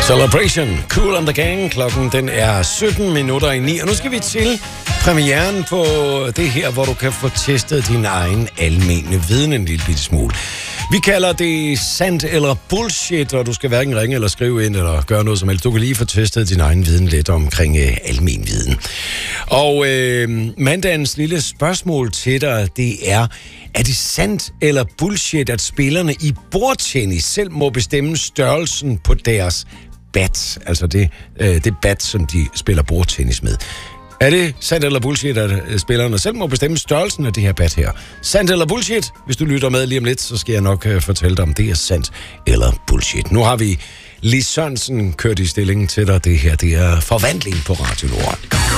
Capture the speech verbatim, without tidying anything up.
Celebration, Kool and the Gang. Klokken den er sytten minutter i ni, og nu skal vi til premieren på det her, hvor du kan få testet din egen almene viden en lille bitte smule. Vi kalder det sandt eller bullshit, og du skal hverken ringe eller skrive ind eller gøre noget som helst. Du kan lige få testet din egen viden lidt omkring øh, almen viden. Og øh, mandagens lille spørgsmål til dig, det er, er det sandt eller bullshit, at spillerne i bordtennis selv må bestemme størrelsen på deres bat? Altså det, øh, det bat, som de spiller bordtennis med. Er det sandt eller bullshit, at spillerne selv må bestemme størrelsen af det her bat her? Sandt eller bullshit? Hvis du lytter med lige om lidt, så skal jeg nok uh, fortælle dig, om det er sandt eller bullshit. Nu har vi Lis Sørensen kørt i stillingen til dig. Det her, det er Forvandling på Radio Nord.